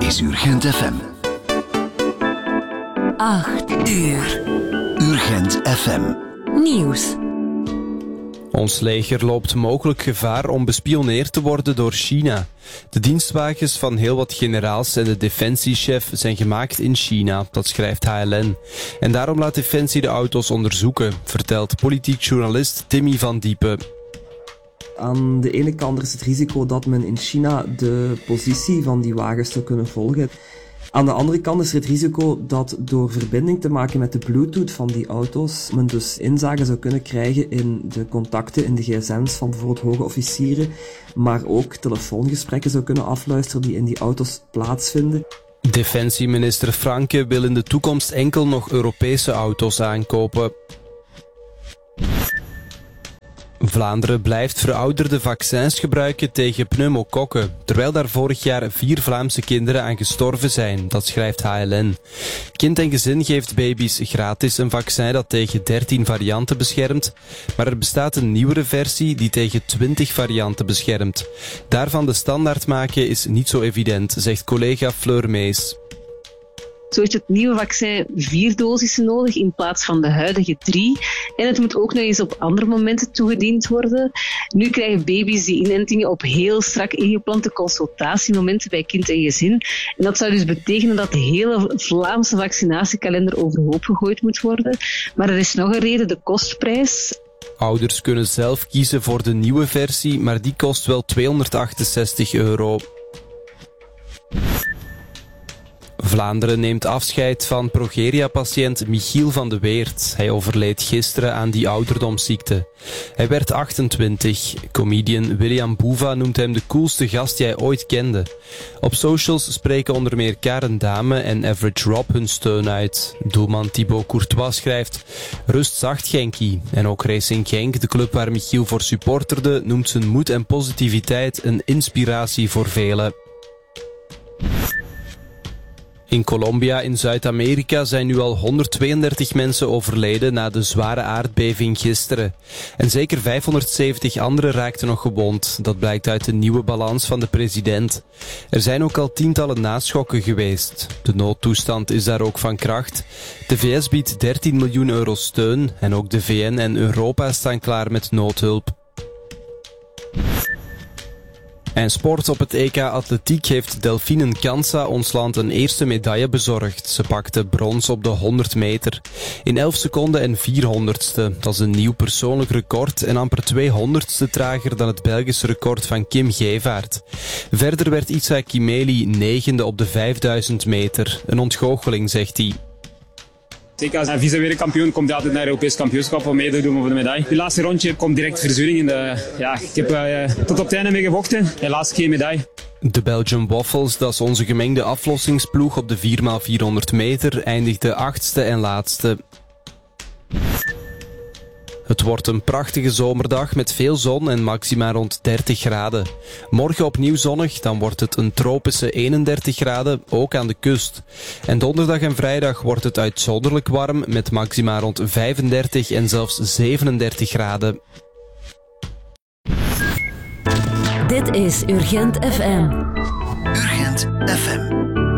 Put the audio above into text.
is Urgent FM. 8 uur. Urgent FM. Nieuws. Ons leger loopt mogelijk gevaar om bespioneerd te worden door China. De dienstwagens van heel wat generaals en de defensiechef zijn gemaakt in China, dat schrijft HLN. En daarom laat Defensie de auto's onderzoeken, vertelt politiek journalist Timmy van Diepen. Aan de ene kant is het risico dat men in China de positie van die wagens zou kunnen volgen. Aan de andere kant is er het risico dat door verbinding te maken met de Bluetooth van die auto's, men dus inzage zou kunnen krijgen in de contacten, in de gsm's van bijvoorbeeld hoge officieren, maar ook telefoongesprekken zou kunnen afluisteren die in die auto's plaatsvinden. Defensieminister Franke wil in de toekomst enkel nog Europese auto's aankopen. Vlaanderen blijft verouderde vaccins gebruiken tegen pneumokokken, terwijl daar vorig jaar 4 Vlaamse kinderen aan gestorven zijn, dat schrijft HLN. Kind en Gezin geeft baby's gratis een vaccin dat tegen 13 varianten beschermt, maar er bestaat een nieuwere versie die tegen 20 varianten beschermt. Daarvan de standaard maken is niet zo evident, zegt collega Fleur Mees. Zo heeft het nieuwe vaccin 4 dosissen nodig in plaats van de huidige 3. En het moet ook nog eens op andere momenten toegediend worden. Nu krijgen baby's die inentingen op heel strak ingeplante consultatiemomenten bij kind en gezin. En dat zou dus betekenen dat de hele Vlaamse vaccinatiekalender overhoop gegooid moet worden. Maar er is nog een reden, de kostprijs. Ouders kunnen zelf kiezen voor de nieuwe versie, maar die kost wel €268. Vlaanderen neemt afscheid van progeria-patiënt Michiel van de Weert. Hij overleed gisteren aan die ouderdomsziekte. Hij werd 28. Comedian William Boeva noemt hem de coolste gast die hij ooit kende. Op socials spreken onder meer Karen Dame en Average Rob hun steun uit. Doelman Thibaut Courtois schrijft: "Rust zacht, Genkie." En ook Racing Genk, de club waar Michiel voor supporterde, noemt zijn moed en positiviteit een inspiratie voor velen. In Colombia in Zuid-Amerika zijn nu al 132 mensen overleden na de zware aardbeving gisteren. En zeker 570 anderen raakten nog gewond. Dat blijkt uit de nieuwe balans van de president. Er zijn ook al tientallen naschokken geweest. De noodtoestand is daar ook van kracht. De VS biedt €13 miljoen steun en ook de VN en Europa staan klaar met noodhulp. En sport op het EK Atletiek heeft Delphine Kansa ons land een eerste medaille bezorgd. Ze pakte brons op de 100 meter. In 11 seconden en 400ste. Dat is een nieuw persoonlijk record en amper 200ste trager dan het Belgische record van Kim Gevaert. Verder werd Isa Kimeli 9e op de 5000 meter. Een ontgoocheling, zegt hij. Zeker als vice-wereldkampioen komt hij altijd naar het Europees kampioenschap om mee te doen voor de medaille. Die laatste rondje komt direct verzuring. Ik heb tot op het einde mee gevochten. Helaas geen medaille. De Belgian Waffles, dat is onze gemengde aflossingsploeg op de 4x400 meter, eindigde 8ste en laatste. Het wordt een prachtige zomerdag met veel zon en maxima rond 30 graden. Morgen opnieuw zonnig, dan wordt het een tropische 31 graden, ook aan de kust. En donderdag en vrijdag wordt het uitzonderlijk warm met maxima rond 35 en zelfs 37 graden. Dit is Urgent FM. Urgent FM.